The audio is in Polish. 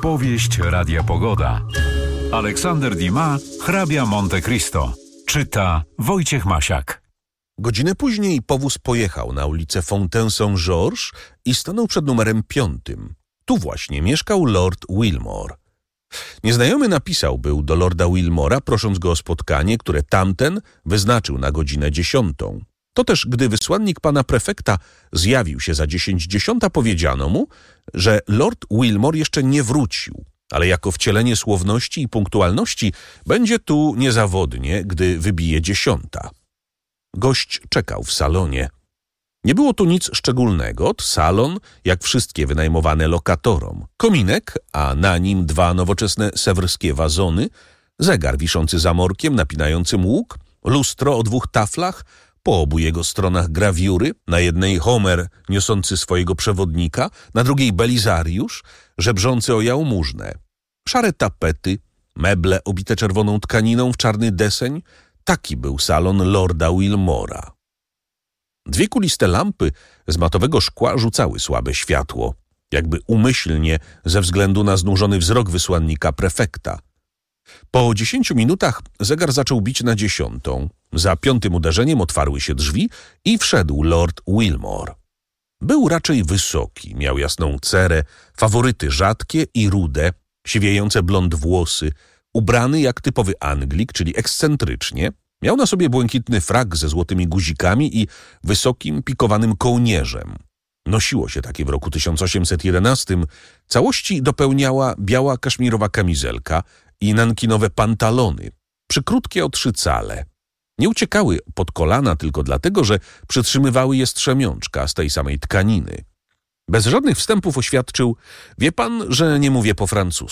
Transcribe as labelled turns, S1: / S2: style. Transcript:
S1: Powieść Radia Pogoda. Aleksander Dumas, hrabia Monte Cristo. Czyta Wojciech Masiak.
S2: Godzinę później powóz pojechał na ulicę Fontaine Saint-Georges i stanął przed numerem 5. Tu właśnie mieszkał Lord Wilmore. Nieznajomy napisał był do lorda Wilmora, prosząc go o spotkanie, które tamten wyznaczył na godzinę 10. To też, gdy wysłannik pana prefekta zjawił się za 10:10, powiedziano mu, że lord Wilmore jeszcze nie wrócił, ale jako wcielenie słowności i punktualności będzie tu niezawodnie, gdy wybije 10. Gość czekał w salonie. Nie było tu nic szczególnego, salon, jak wszystkie wynajmowane lokatorom. Kominek, a na nim 2 nowoczesne sewrskie wazony, zegar wiszący za morkiem, napinającym łuk, lustro o 2 taflach, po obu jego stronach grawiury, na jednej Homer niosący swojego przewodnika, na drugiej Belizariusz, żebrzący o jałmużnę. Szare tapety, meble obite czerwoną tkaniną w czarny deseń. Taki był salon lorda Wilmora. 2 kuliste lampy z matowego szkła rzucały słabe światło, jakby umyślnie ze względu na znużony wzrok wysłannika prefekta. Po 10 minutach zegar zaczął bić na 10. Za 5. uderzeniem otwarły się drzwi i wszedł lord Wilmore. Był raczej wysoki, miał jasną cerę, faworyty rzadkie i rude, siwiejące blond włosy, ubrany jak typowy Anglik, czyli ekscentrycznie. Miał na sobie błękitny frak ze złotymi guzikami i wysokim, pikowanym kołnierzem. Nosiło się takie w roku 1811. Całości dopełniała biała kaszmirowa kamizelka i nankinowe pantalony, przykrótkie o 3 cale. Nie uciekały pod kolana tylko dlatego, że przytrzymywały je strzemiączka z tej samej tkaniny. Bez żadnych wstępów oświadczył: wie pan, że nie mówię po francusku.